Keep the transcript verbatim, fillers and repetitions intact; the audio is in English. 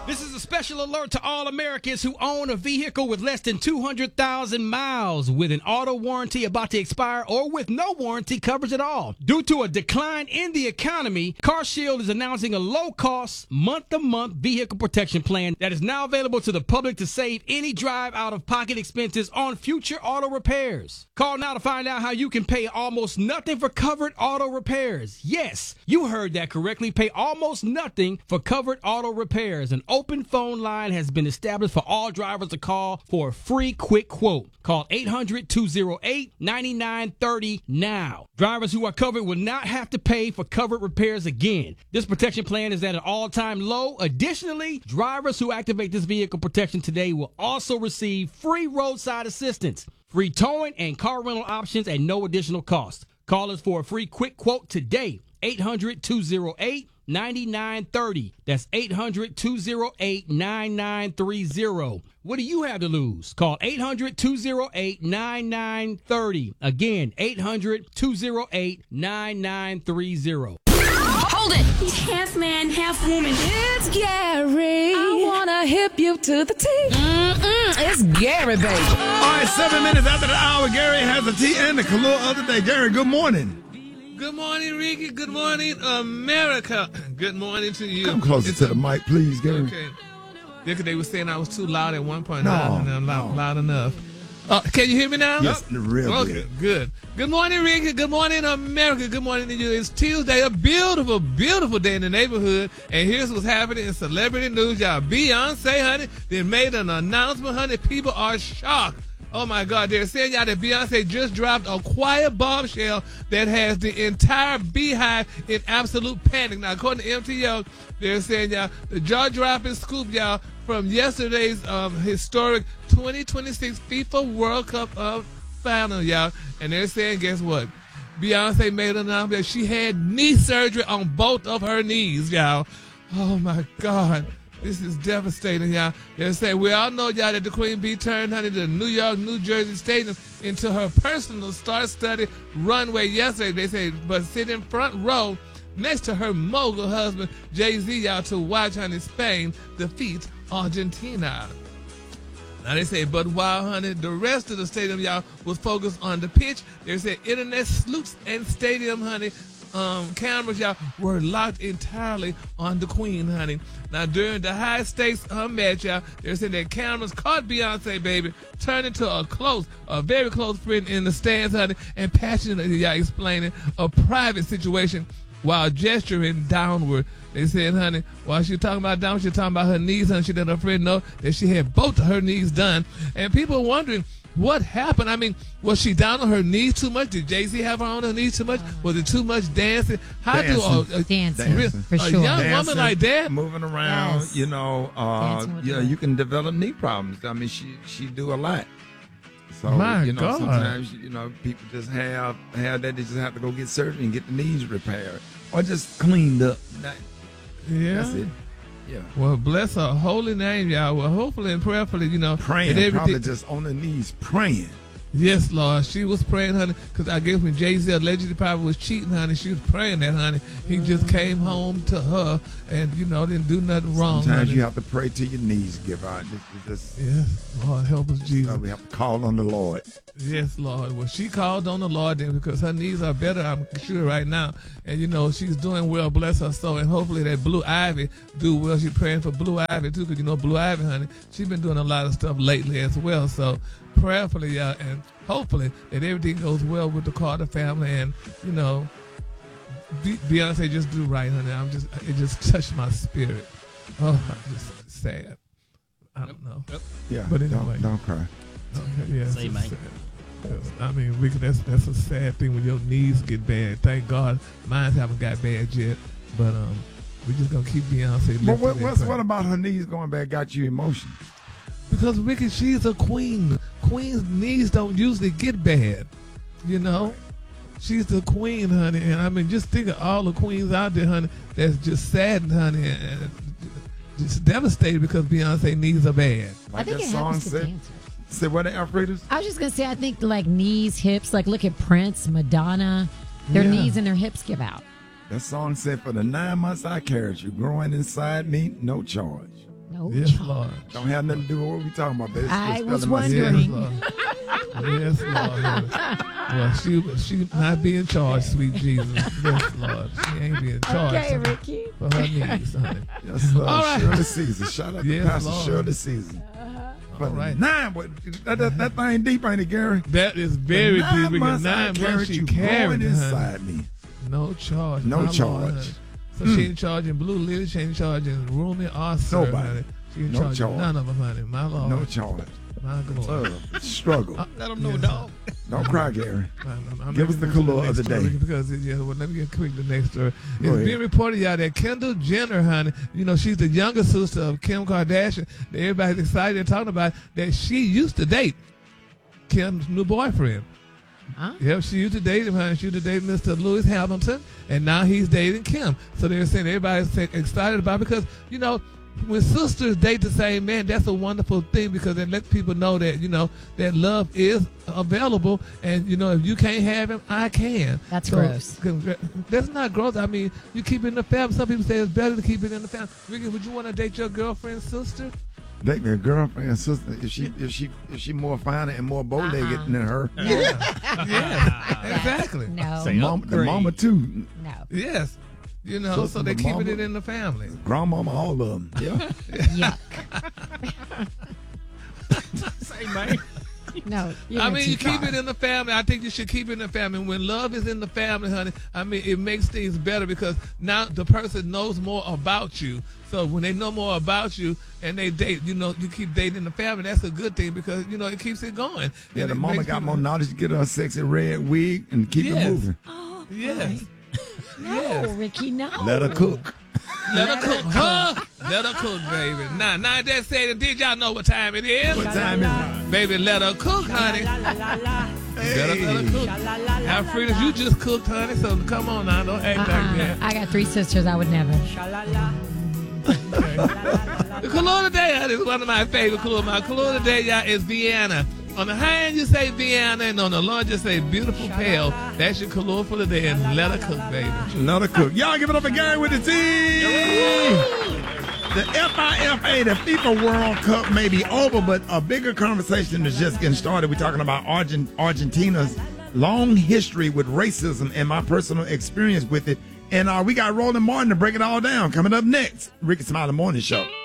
This is a special alert to all Americans who own a vehicle with less than two hundred thousand miles with an auto warranty about to expire or with no warranty coverage at all. Due to a decline in the economy, CarShield is announcing a low-cost, month-to-month vehicle protection plan that is now available to the public to save any drive out-of-pocket expenses on future auto repairs. Call now to find out how you can pay almost nothing for covered auto repairs. Yes, you heard that correctly. Pay almost nothing for covered auto repairs. An open phone line has been established for all drivers to call for a free quick quote. Call eight hundred, two oh eight, nine nine three oh now. Drivers who are covered will not have to pay for covered repairs again. This protection plan is at an all-time low. Additionally, drivers who activate this vehicle protection today will also receive free roadside assistance, free towing, and car rental options at no additional cost. Call us for a free quick quote today. eight hundred, two oh eight, nine nine three oh. That's eight hundred, two oh eight, nine nine three oh. What do you have to lose? Call eight hundred, two oh eight, nine nine three oh. Again, eight hundred, two oh eight, nine nine three oh. Hold it! He's half man, half woman. It's Gary. I wanna hip you to the T. Mm-mm, it's Gary, baby. All right, seven minutes after the hour, Gary has the tea and the Kahlua of the day. Gary, good morning. Good morning, Ricky. Good morning, America. Good morning to you. Come closer it's to a, the mic, please, Gary. Okay. Because they were saying I was too loud at one point. No, I'm not loud, no. loud enough. Uh, can you hear me now? Yes, real okay, good. good. Good morning, Ricky. Good morning, America. Good morning to you. It's Tuesday, a beautiful, beautiful day in the neighborhood. And here's what's happening in celebrity news, y'all. Beyonce, honey, they made an announcement, honey. People are shocked. Oh, my God. They're saying, y'all, that Beyonce just dropped a quiet bombshell that has the entire beehive in absolute panic. Now, according to M T L, they're saying, y'all, the jaw-dropping scoop, y'all, from yesterday's um, historic twenty twenty-six FIFA World Cup uh, final, y'all. And they're saying, guess what? Beyonce made an announcement that she had knee surgery on both of her knees, y'all. Oh, my God. This is devastating, y'all. They're saying, we all know, y'all, that the Queen Bee turned, honey, the New York, New Jersey Stadium into her personal star-studded runway yesterday. They say, but sit in front row next to her mogul husband, Jay-Z, y'all, to watch, honey, Spain defeat Argentina. Now, they say, but while, honey, the rest of the stadium, y'all, was focused on the pitch, they said internet sleuths and stadium, honey, Um, cameras, y'all, were locked entirely on the Queen, honey. Now, during the high-stakes uh, match, y'all, they said that cameras caught Beyonce, baby, turned into a close, a very close friend in the stands, honey, and passionately, y'all, explaining a private situation while gesturing downward. They said, honey, while she was talking about downward, she was talking about her knees, honey. She let her friend know that she had both of her knees done. And people were wondering, what happened? I mean, was she down on her knees too much? Did Jay-Z have her on her knees too much? Was it too much dancing? How Dancing. do a, a, Dancing, a, for a sure. young Dancing, woman like that? moving around, Yes. you know, uh, Dancing with you know, the- you can develop knee problems. I mean, she she do a lot. So My you know, God. sometimes you know people just have have that. They just have to go get surgery and get the knees repaired or just cleaned up. That, Yeah. That's it. Yeah. Well, bless her holy name, y'all. Well, hopefully and prayerfully, you know. Praying, that probably everything- just on the knees praying. Yes, Lord. She was praying, honey, because I guess when Jay-Z allegedly probably was cheating, honey, she was praying that, honey. He just came home to her and, you know, didn't do nothing wrong, Sometimes honey. you have to pray till your knees give out. This, this, Yes, Lord, help us, Jesus. uh, we have to call on the Lord. Yes, Lord. Well, she called on the Lord then because her knees are better, I'm sure, right now. And, you know, she's doing well, bless her soul. And hopefully that Blue Ivy do well. She's praying for Blue Ivy, too, because, you know, Blue Ivy, honey, she's been doing a lot of stuff lately as well. So prayerfully, y'all, and hopefully that everything goes well with the Carter family. And, you know, Be- Beyonce just do right, honey. I'm just, it just touched my spirit. Oh, I'm just sad. I don't know. Yeah, But anyway. don't, don't cry. Okay, yeah, Say, it's man. sad. Yes, I mean, Ricky, that's that's a sad thing when your knees get bad. Thank God, mine haven't got bad yet. But um, we're just gonna keep Beyonce. But lifted what, in what's, prayer. what about her knees going bad got you emotional? Because Ricky, she's a queen. Queen's knees don't usually get bad, you know. She's the queen, honey, and I mean, just think of all the queens out there, honey. That's just saddened, honey, and, and just devastated because Beyonce knees are bad. I Like think that it song happens to said. dancers. Say what, Alfredas? I was just gonna say, I think like knees, hips. Like look at Prince, Madonna. Their Yeah. knees and their hips give out. That song said, for the nine months I carried you, growing inside me, no charge. No No Yes, charge. Lord. Don't have nothing to do with what we talking about, baby. It's I just was spelling my Yes, wondering. Lord. Yes, Lord. Well, she she not being charged, sweet Jesus. Yes, Lord. She ain't being charged Okay, honey, Ricky. for her needs, honey. Yes, Lord. All right. Shirley Caesar. Shout out Yes, to Pastor Lord. Shirley Caesar. But All right. nine, what, that, that, that thing deep, ain't it, Gary? That is very For nine deep. Because months I nine carried months she you carried growing it, honey. inside me. No charge. No my Lord, charge. honey. So she ain't charging Blue Lily. She ain't charging Rumi or Sir, Nobody. honey. She ain't No charging charge. none of them, honey. My Lord. No charge. My Lord. Uh, struggle. Uh, Let them know, Yes, dog. Don't cry, Gary. I'm- I'm Give not us the gonna go to color of next the story day. Because, it, yeah, well, let me get quick to the next story. It's Go ahead. being reported, y'all, that Kendall Jenner, honey, you know, she's the younger sister of Kim Kardashian. That everybody's excited and talking about that she used to date Kim's new boyfriend. Huh? Yep, she used to date him, honey. She used to date Mister Lewis Hamilton, and now he's dating Kim. So they're saying everybody's excited about it because, you know, when sisters date the same man, that's a wonderful thing because it lets people know that, you know, that love is available. And, you know, if you can't have him, I can. That's So, gross. congra- That's not gross. I mean, you keep it in the family. Some people say it's better to keep it in the family. Ricky, would you want to date your girlfriend's sister? Date me a girlfriend, sister. If she, if she, if she more finer and more bow-legged Uh-uh. than her, Yeah, exactly. No. Say mama, the upgrade. mama too. No. Yes. You know, Sister, so they the keep mama. it in the family. Grandmama, all of them. Yeah. Yuck. Say, man. No. I mean, you keep it in the family. I think you should keep it in the family. When love is in the family, honey, I mean, it makes things better because now the person knows more about you. So when they know more about you and they date, you know, you keep dating the family, that's a good thing because, you know, it keeps it going. Yeah, And the it mama makes got people- more knowledge to get her a sexy red wig and keep Yes. it moving. Oh, Yes. no, Ricky, no. Let her cook. Let her cook. Huh? Let her cook, baby. Now, now that said, did y'all know what time it is? What time is it? Baby, let her cook, honey. You better let her cook. How Frida, you just cooked, honey, so come on now. Don't act like Uh-uh. that. I got three sisters. I would never. The color today, honey, is one of my favorite colors. My color today, y'all, is Vienna. On the high end, you say Vienna, and on the low, you say beautiful pale. That's your color for the day, and let her cook, baby. Let her cook. Y'all give it up again with the team. The F I F A, the FIFA World Cup, may be over, but a bigger conversation is just getting started. We're talking about Argent- Argentina's long history with racism and my personal experience with it. And uh, we got Roland Martin to break it all down. Coming up next, Ricky Smiley Morning Show.